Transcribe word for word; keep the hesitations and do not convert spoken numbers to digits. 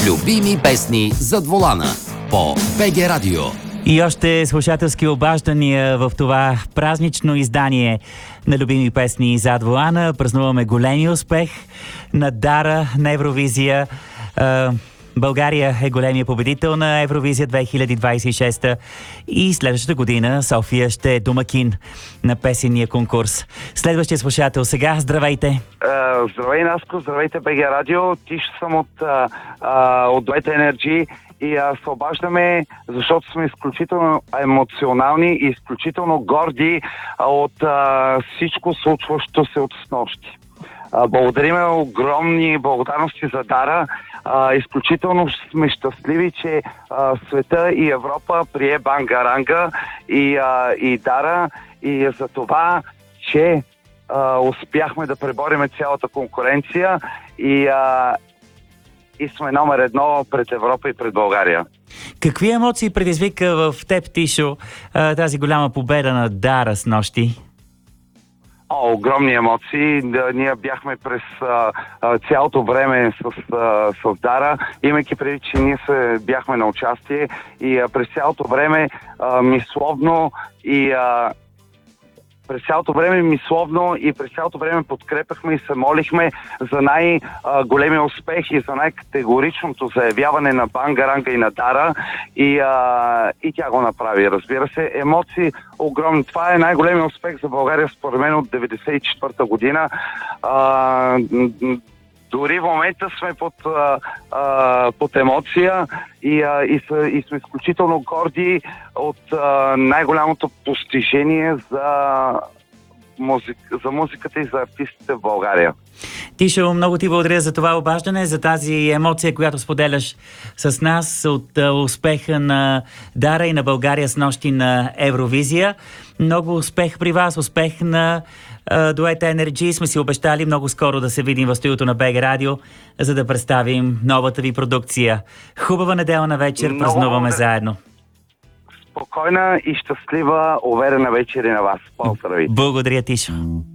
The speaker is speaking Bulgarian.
Любими песни зад волана по БГ Радио. И още слушателски обаждания в това празнично издание на любими песни зад волана. Празнуваме големи успех на Дара на Евровизия. България е големия победител на Евровизия две хиляди двадесет и шеста и следващата година София ще е домакин на песенния конкурс. Следващия слушател сега. Здравейте! Uh, здравей, Наско! Здравейте, БГ Радио! Тиш съм от, uh, uh, от Дует Енерджи и uh, се обаждаме, защото сме изключително емоционални и изключително горди от uh, всичко случващо се от снощи. Uh, благодариме огромни благодарности за Дара. Uh, изключително сме щастливи, че uh, света и Европа прие Бангаранга и, uh, и Дара и за това, че uh, успяхме да пребориме цялата конкуренция и, uh, и сме номер едно пред Европа и пред България. Какви емоции предизвика в теб, Тишо, uh, тази голяма победа на Дара с нощи? О, огромни емоции. Да, ние бяхме през а, а, цялото време с, а, с Дара, имайки преди, че ние се бяхме на участие и а, през цялото време а, мисловно и а, през цялото време мисловно и през цялото време подкрепяхме и се молихме за най-големия успех и за най-категоричното заявяване на Бангаранга и на Дара и, а, и тя го направи. Разбира се, емоции огромни. Това е най-големия успех за България според мен от деветдесет и четвърта година. А, Дори в момента сме под, а, а, под емоция и, а, и, са, и сме изключително горди от а, най-голямото постижение за, музик, за музиката и за артистите в България. Тишо, много ти благодаря за това обаждане, за тази емоция, която споделяш с нас от а, успеха на Дара и на България с нощи на Евровизия. Много успех при вас, успех на uh, Дует Енерджи. Сме си обещали много скоро да се видим в студиото на БГ Радио, за да представим новата ви продукция. Хубава неделна вечер, много празнуваме да... заедно. Спокойна и щастлива, уверена вечер и на вас. Поздрави! Благодаря, Тишо.